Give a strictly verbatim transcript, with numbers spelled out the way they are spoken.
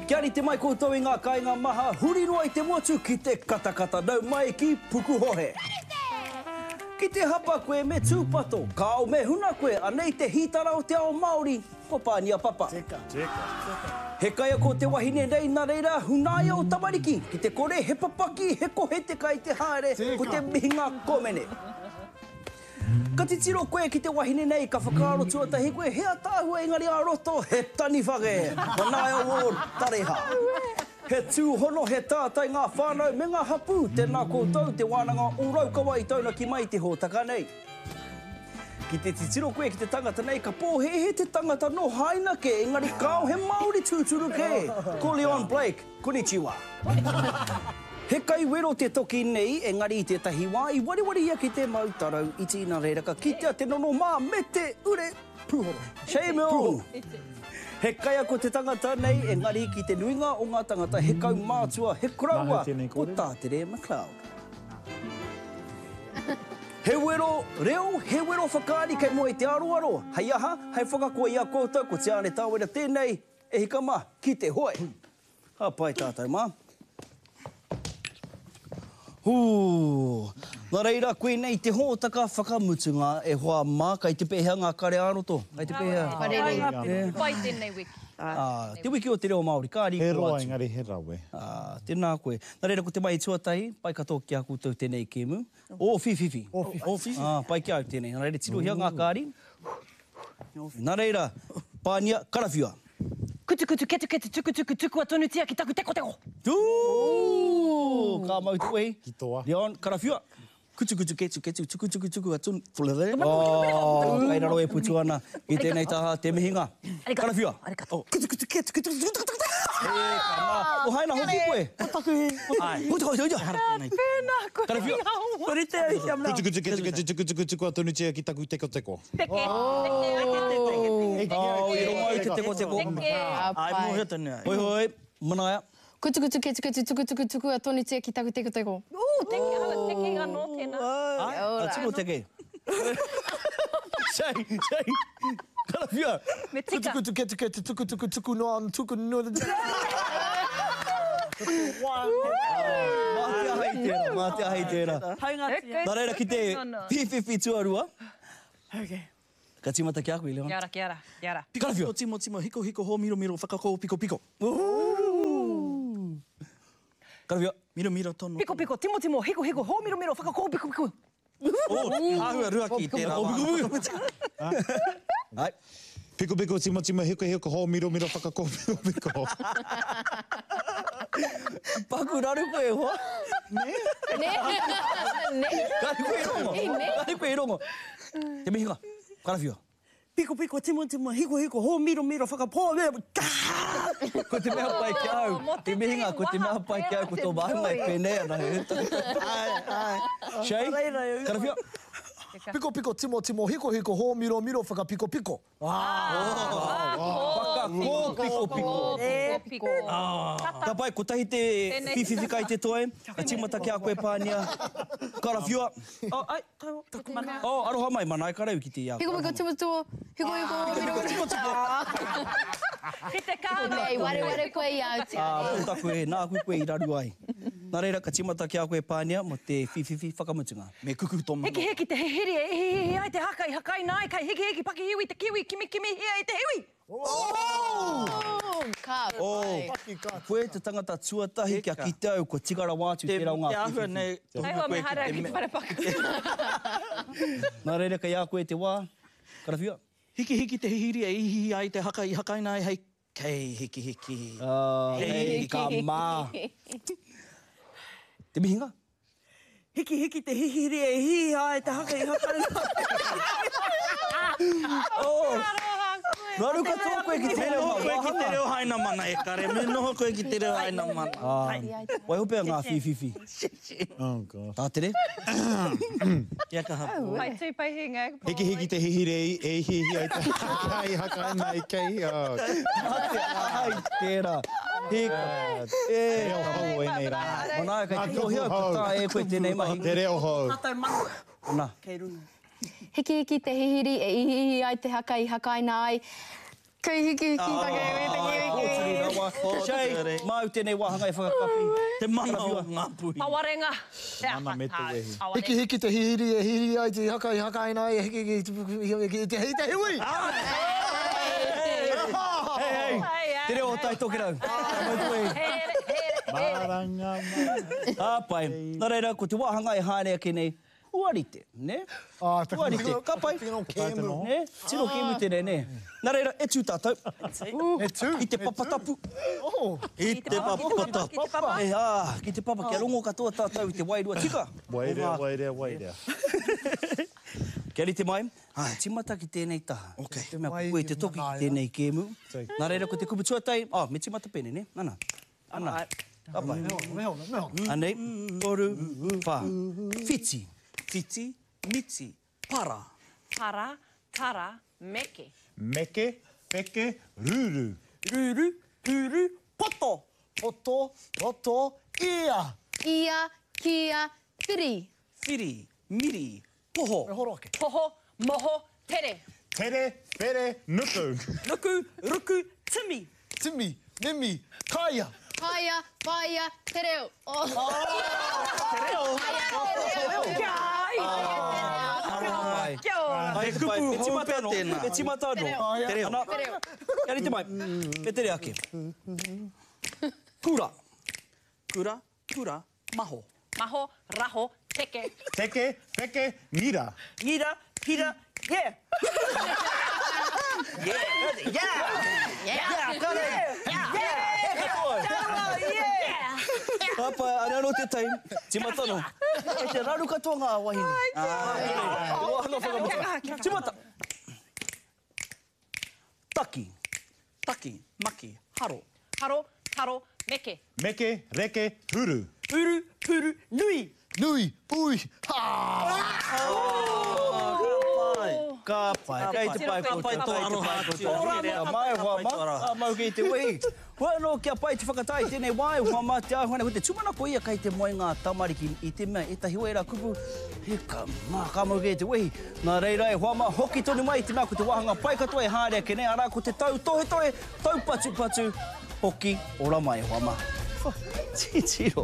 Kia ri te mai koutou i ngā kāinga maha, huri roa i te motu ki te katakata, nau mai ki Pukuhohe. Ki te hapa koe me tūpato, kao me huna koe, anei te hitara o te ao Māori, ko pānia papa. Teka. Teka. He kaia ko te wahine nei nā reira, hunāia o tamariki, ki te kore he papaki, he kohe te kai te haere, ko te mihinga komene. Ka te tiro koe ki te wahine nei, ka whakaaro tuatahi koe, hea tāhua engari a roto, he tani whage, Manaia Ward, tareha. He tūhono he tātai ngā whānau me ngā hapu, tēnā koutou te wānanga o raukawa i tauna ki mai te hōtaka nei. Ki te titiro koe ki te tangata nei, ka pōhehe te tangata no haina ke, engari kāo he Māori tūturu ke. Ko Leon Blake, konnichiwa. He kai wero te toki nei, engari i te tahi wā, i wariwari ia ki te mautarau, i tīna reira ka kitea te nono mā me te ure puhoro. Shame on! He kaia ko te tangata nei, engari ki te nuinga o ngā tangata, he kau mātua, he koraua, ko Tātere McLeod. He wero reo, he wero whakaari kei moe te aroaro. Hei aha, hei whakakoa ia koutou, ko te ane tāwera tēnei, e hika mā, ki te hoe. Ha pai tātou mā. Hū, nā reira, koe nei te hōtaka whakamutunga e hoa mā, kai te pēhea ngā kare aroto. Kai te pēhea. Pai tēnei wiki. Ah, te wiki o te reo Māori, kāri He ko roa atu. engari he rawe. Ah, tēnā koe. Nā reira, ko te mai tuatahi, pai katoa ki a koutou tēnei kēmu. O whiwhiwhi. O whiwhi. Ah, pai ki au tēnei. Nā reira, tirohia ngā kāri. Nā reira, pānia, karawhiua. Kutu kutu ketu ketu tuku tuku tuku a tonu tia ki taku teko teko. Tū! Kā mau tu e. Ki toa. Leon, karawhiua. Kutu kutu ketu ketu tuku tuku tuku a tonu. Fulere. Oh, kai raro e putu ana. I tēnei taha, te mihinga. Karawhiua. Arigato. Kutu kutu ketu ketu tuku tuku tuku. E, ka mā. O haina hoki koe. Taku he. Ai. Putu hoi hoi hoi. Pēnā koe. Karawhiua. Kore te ai kia mnau. Kutu kutu ketu ketu tuku tuku tuku a tonu tia ki taku teko teko. Teke. Teke. Teke. Teke. Oh, i rongo i te teko teko. Teke. Ai, mohe tēnei ai. Hoi hoi. Manaia. Kutu kutu ketu ketu tuku tuku tuku a tonu tia ki taku teko teko. Uu, teke ala, teke anō tēnā. Ai, a tino teke. Shei, shei. Karawhiua. Me tika. Kutu ketu ketu tuku tuku tuku no an tuku no. Mā te ahai tērā, mā te ahai tērā. Nā reira ki te whiwhiwhi tuarua. Okay. Ka timata ki a koe, Leon. Kia ora, kia ora, kia ora. Karawhiua. Timo, timo, hiko, hiko, ho, miro, miro, whakako, piko, piko. Karawhiua. Miro, miro, tono. Piko piko, timo timo, hiko hiko, ho miro miro, whakako piko piko. Oh, hāhua rua ki tērā wā. Ai. Piko piko timo timo hiko hiko ho miro miro whakako piko piko. Paku raru koe hoa. Ne? Ne? Kari koe i rongo. Kari koe i rongo. Te mihinga. Karawhiua. Piko, piko, timo, timo, hiko, hiko, ho, miro, miro, whakapō, mea, Ko te mea pai ki au. Te mihinga, ko te mea pai ki au, ko tō wahunga i pēnei ana. ai, ai. Shei. Karawhiua. Piko, piko, timo, timo, hiko, hiko, ho, miro, miro, whakapiko, piko. Whakako piko piko. E piko. Ka pai, ko tahi te whiwhiwhi kai te toe. Ka timata ki a koe pānia. Karawhiua. Oh, ai, tau, taku mana. Oh, aroha mai, mana e karau ki te ia. Hiko piko timo timo, hiko hiko. Ki te kāna. Ei, ware ware koe i au te. Ah, puta koe, nā koe koe i raru ai. Nā reira, ka timata ki a koe pānia mo te whiwhiwhi whakamutunga. Me kuku tō mana. Heki heki te hehiri, e hehehe ai te hakai, hakai nai kai, heki heki paki hiwi te kiwi, kimi kimi hea i te hiwi. Ka Oh, koe te tangata tuatahi kia ki te au, ko tigara wātu te rau ngā Te ahua whiwhiwhi. nei. Ai hoa me hara ki te wharepaku. Nā reira, ka ia koe te wā. Karawhiua. Hiki, hiki, te hihiri, e ihi ai te haka i hakai nai, hei, kei, hiki, hiki. Ah, hei, ka mā. Te mihinga. Hiki, hiki, te hihiri, e ihi ai te haka i hakai nai. Oh, naru katoa koe ki te reo Noho koe ki te wahanga. reo haina mana e kare, me noho koe ki te reo haina mana. Ah, wai hopea ngā whiwhiwhi. Oh god. Tātere. Kia ka hapu. Pai tui pai he ngai. Hiki hiki te hihire e hihi ai te hakai hakai nei kei. Oh. Ai, tērā. Hika. E, Reo hau e nei rā. mana e kai te tohia ko tā e koe tēnei mahi. Te reo hau. Nā. Hiki hiki te hihiri e ihi ai te hakai hakai nai. Kei hiki hiki take e te Ai, kiwi tiri kiwi. rawa. Shei, mau tēnei wahanga e whakakapi. Te mana o ngā puhi. Pawarenga. Mana me te wehi. Hiki hiki te hihiri e hihiri ai te haka i haka ina e hiki hiki hiki te hei te hiwi. Hei, hei, te reo tai toke rau. Maranga mai. Āpai, nā reira, ko te wahanga e hānea ke nei, huarite, ne? Ah, te Huarite, ka pai. Ne? Tino kēmu tēnei, ne? Nā reira, e tū tātou. E tū. I te papatapu. I te papatapu. E ā, ki te papa, kia rongo katoa tātou i te wairua tika. Wairea, wairea, wairea. Kia rite mai, timata ki tēnei taha. Ok. Te mea koe te toki ki tēnei kēmu. Nā reira, ko te kupu tuatai, ah, me timata pene, ne? Nana. Ana. Kapai. Me hona, me hona. Anei, toru, wha. Whiti. Titi, miti, para. Para, tara, meke. Meke, peke, ruru. Ruru, huru, poto. Poto, poto, ia. Ia, kia, whiri. Whiri, miri, poho. Me horo ake. Poho, moho, tere. Tere, pere, nuku. Nuku, ruku, timi. Timi, nimi, kaia. Haia, whaia, te reo. Oh. Te reo. Ai. Kia ora. Ai, Te kupu e timata hou no. pē tēnā. E timata no. Te reo. Ana, Te reo. kia rite mai. E tere ake. Kura. Kura, kura, maho. Maho, raho, teke. Teke, peke, ngira. Ngira, hira, yeah. Yeah. Yeah. Yeah. Papa, ana no te tai. Timata no. E te raru katoa ngā wahine. Ah, wahanga whakamuta. Timata. Taki. Taki, maki, haro. Haro, taro, meke. Meke, reke, huru. Uru, huru, nui. Nui, ui, ha! Ka pai, kei te pai Ka pai tō aroha atu. Ka mai wama, a mau kei te wehi. Hua no kia pai te whakatai tēnei wai wama te ahuana. Ko te tumanako ia kei te moe ngā tamariki i te mea. E tahi oera kupu. He ka mā, ka mau kei te wehi. Nā reira e wama, hoki tonu mai te mea ko te wahanga pai katoa e hārea ke nei. Arā ko te tau tohe tohe, tau patu patu. Hoki, ora mai wama. Titiro.